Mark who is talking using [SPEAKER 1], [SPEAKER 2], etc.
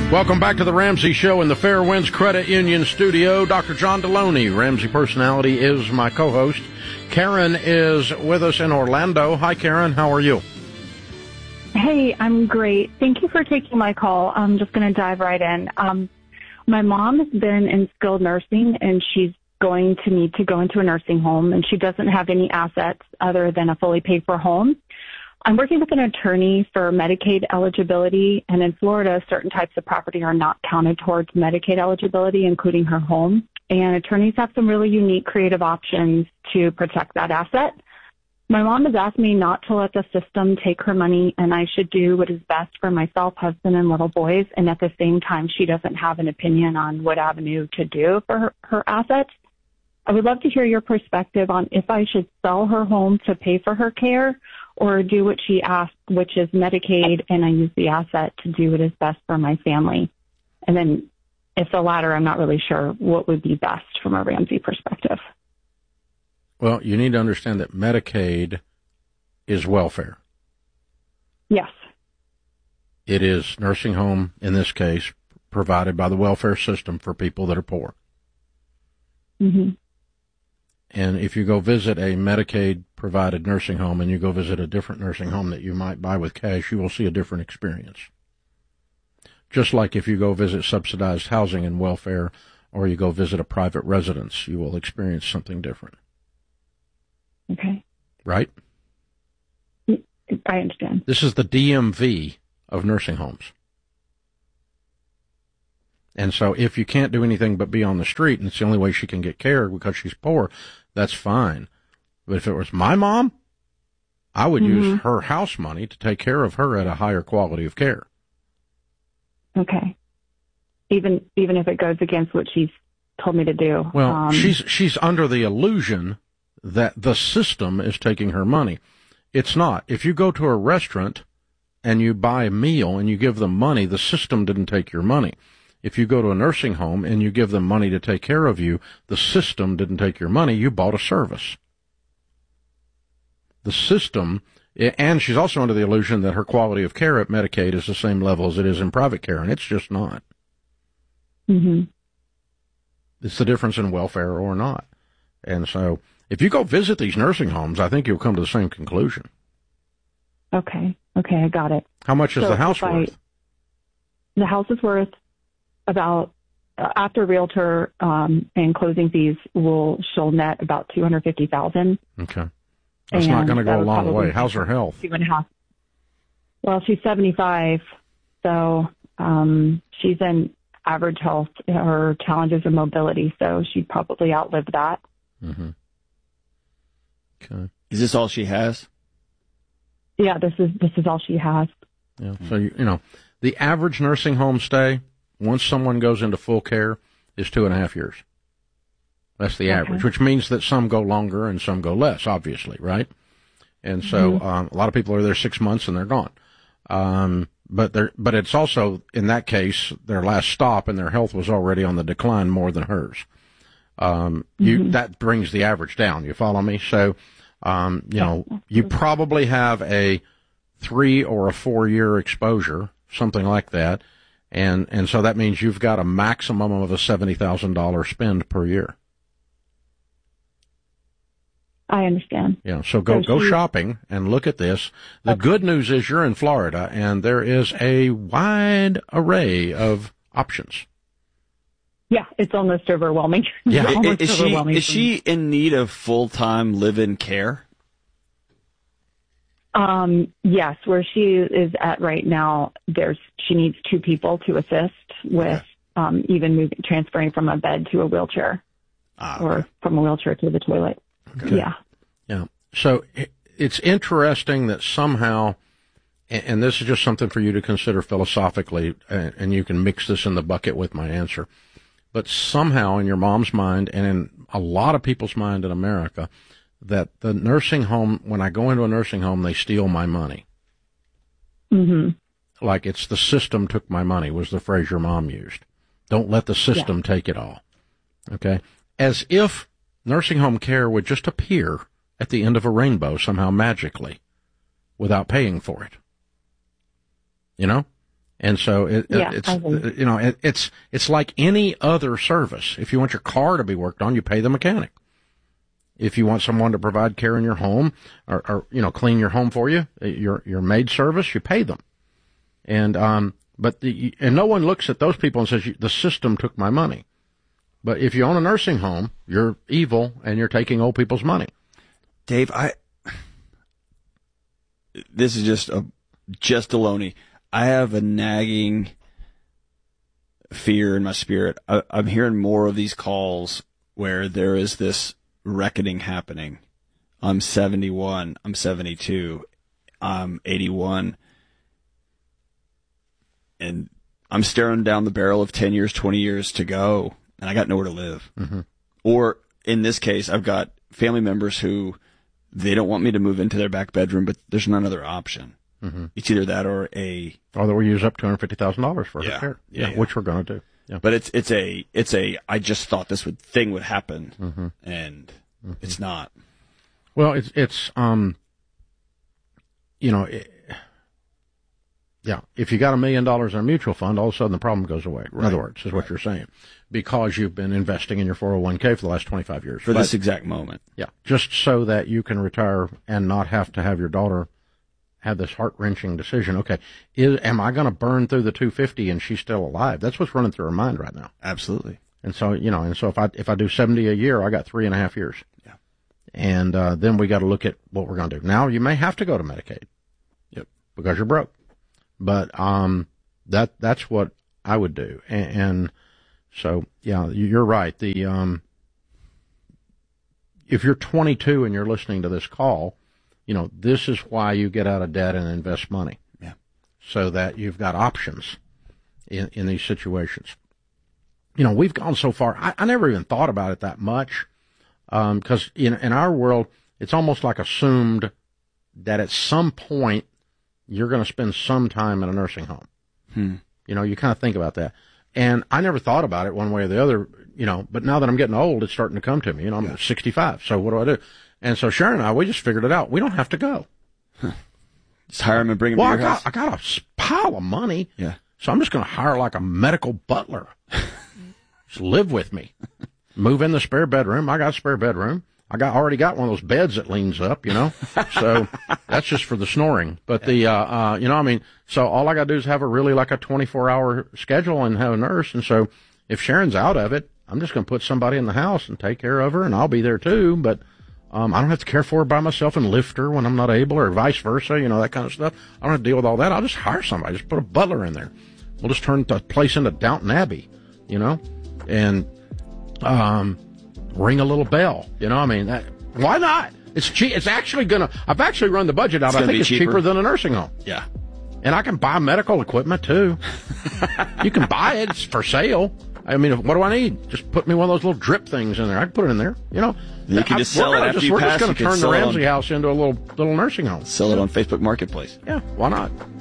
[SPEAKER 1] Welcome back to the Ramsey Show in the Fairwinds Credit Union studio. Dr. John Deloney, Ramsey Personality, is my co-host. Karen is with us in Orlando. Hi, Karen. How are you?
[SPEAKER 2] Hey, I'm great. Thank you for taking my call. I'm just going to dive right in. My mom has been in skilled nursing, and she's going to need to go into a nursing home, and she doesn't have any assets other than a fully paid-for home. I'm working with an attorney for Medicaid eligibility, and in Florida, certain types of property are not counted towards Medicaid eligibility, including her home. And attorneys have some really unique creative options to protect that asset. My mom has asked me not to let the system take her money, and I should do what is best for myself, husband, and little boys. And at the same time, she doesn't have an opinion on what avenue to do for her assets. I would love to hear your perspective on if I should sell her home to pay for her care or do what she asked, which is Medicaid, and I use the asset to do what is best for my family. And then if the latter, I'm not really sure what would be best from a Ramsey perspective.
[SPEAKER 1] Well, you need to understand that Medicaid is welfare.
[SPEAKER 2] Yes.
[SPEAKER 1] It is nursing home, in this case, provided by the welfare system for people that are poor.
[SPEAKER 2] Mm-hmm.
[SPEAKER 1] And if you go visit a Medicaid-provided nursing home and you go visit a different nursing home that you might buy with cash, you will see a different experience. Just like if you go visit subsidized housing and welfare or you go visit a private residence, you will experience something different.
[SPEAKER 2] Okay.
[SPEAKER 1] Right?
[SPEAKER 2] I understand.
[SPEAKER 1] This is the DMV of nursing homes. And so if you can't do anything but be on the street and it's the only way she can get care because she's poor, that's fine. But if it was my mom, I would use her house money to take care of her at a higher quality of care.
[SPEAKER 2] Okay. Even if it goes against what she's told me to do.
[SPEAKER 1] Well, she's under the illusion that the system is taking her money. It's not. If you go to a restaurant and you buy a meal and you give them money, the system didn't take your money. If you go to a nursing home and you give them money to take care of you, the system didn't take your money. You bought a service. The system, and she's also under the illusion that her quality of care at Medicaid is the same level as it is in private care, and it's just not.
[SPEAKER 2] Mm-hmm.
[SPEAKER 1] It's the difference in welfare or not. And so if you go visit these nursing homes, I think you'll come to the same conclusion.
[SPEAKER 2] Okay, I got it.
[SPEAKER 1] How much is the house worth?
[SPEAKER 2] The house is worth about, after realtor and closing fees, she'll net about $250,000.
[SPEAKER 1] Okay. That's not going to go a long way. How's her health?
[SPEAKER 2] 2.5. Well, she's 75, so she's in average health. Her challenges are mobility, so she'd probably outlive that.
[SPEAKER 1] Mm-hmm. Okay.
[SPEAKER 3] Is this all she has?
[SPEAKER 2] Yeah, this is all she has.
[SPEAKER 1] Yeah. So the average nursing home stay, once someone goes into full care, is 2.5 years. That's the average, which means that some go longer and some go less, obviously, right? And so a lot of people are there 6 months and they're gone. But it's also, in that case, their last stop and their health was already on the decline more than hers. That brings the average down. You follow me? So, you probably have a 3 or a 4 year exposure, something like that. And so that means you've got a maximum of a $70,000 spend per year.
[SPEAKER 2] I understand.
[SPEAKER 1] Yeah, so go shopping and look at this. The good news is you're in Florida, and there is a wide array of options.
[SPEAKER 2] Yeah, it's almost overwhelming.
[SPEAKER 1] Yeah,
[SPEAKER 3] is she in need of full-time live-in care?
[SPEAKER 2] Yes, where she is at right now, she needs 2 people to assist with even transferring from a bed to a wheelchair or from a wheelchair to the toilet. Okay. Yeah.
[SPEAKER 1] So it's interesting that somehow, and this is just something for you to consider philosophically, and you can mix this in the bucket with my answer, but somehow in your mom's mind and in a lot of people's mind in America, that the nursing home, when I go into a nursing home, they steal my money.
[SPEAKER 2] Mm-hmm.
[SPEAKER 1] Like it's the system took my money was the phrase your mom used. Don't let the system take it all. Okay? As if nursing home care would just appear at the end of a rainbow somehow magically without paying for it. And so it's like any other service. If you want your car to be worked on, you pay the mechanic. If you want someone to provide care in your home or clean your home for you, your maid service, you pay them. And but no one looks at those people and says the system took my money. But if you own a nursing home, you're evil and you're taking old people's money.
[SPEAKER 3] Dave, this is just baloney. I have a nagging fear in my spirit. I'm hearing more of these calls where there is this reckoning happening. I'm 71. I'm 72. I'm 81. And I'm staring down the barrel of 10 years, 20 years to go, and I got nowhere to live. Mm-hmm. Or in this case, I've got family members who they don't want me to move into their back bedroom, but there's none other option. Mm-hmm. It's either that or that
[SPEAKER 1] we use up $250,000 for her care. Yeah, which we're going to do. Yeah.
[SPEAKER 3] But it's a. I just thought this thing would happen, mm-hmm. and mm-hmm. it's not.
[SPEAKER 1] Well, it's if you got $1 million in a mutual fund, all of a sudden the problem goes away. Right. In other words, is what you're saying, because you've been investing in your 401k for the last 25 years.
[SPEAKER 3] For this exact moment.
[SPEAKER 1] Yeah, just so that you can retire and not have to have your daughter have this heart-wrenching decision. Okay, am I going to burn through the 250 and she's still alive? That's what's running through her mind right now.
[SPEAKER 3] Absolutely.
[SPEAKER 1] And so, if I do 70 a year, I got 3.5 years. Yeah. And then we got to look at what we're going to do. Now, you may have to go to Medicaid.
[SPEAKER 3] Yep.
[SPEAKER 1] Because you're broke. But that's what I would do. And so, yeah, you're right. If you're 22 and you're listening to this call, this is why you get out of debt and invest money.
[SPEAKER 3] Yeah.
[SPEAKER 1] So that you've got options in these situations. We've gone so far. I never even thought about it that much. Because in our world, it's almost like assumed that at some point you're going to spend some time in a nursing home. You kind of think about that. And I never thought about it one way or the other, but now that I'm getting old, it's starting to come to me. I'm 65. So what do? And so Sharon and I, we just figured it out. We don't have to go.
[SPEAKER 3] Just hire him and bring him to your house.
[SPEAKER 1] I got a pile of money.
[SPEAKER 3] Yeah.
[SPEAKER 1] So I'm just going to hire like a medical butler. Just live with me. Move in the spare bedroom. I got a spare bedroom. Already got one of those beds that leans up, So that's just for the snoring. But so all I got to do is have a 24-hour schedule and have a nurse. And so if Sharon's out of it, I'm just going to put somebody in the house and take care of her, and I'll be there too. But I don't have to care for her by myself and lift her when I'm not able, or vice versa, that kind of stuff. I don't have to deal with all that. I'll just hire somebody. Just put a butler in there. We'll just turn the place into Downton Abbey, and ring a little bell. Why not? It's cheap. It's actually I've actually run the budget out. I think it's cheaper than a nursing home.
[SPEAKER 3] Yeah.
[SPEAKER 1] And I can buy medical equipment too. You can buy it. It's for sale. What do I need? Just put me one of those little drip things in there. I can put it in there.
[SPEAKER 3] You can just sell it after you pass.
[SPEAKER 1] We're just going to turn the Ramsey house into a little nursing home.
[SPEAKER 3] Sell it on Facebook Marketplace.
[SPEAKER 1] Yeah, why not?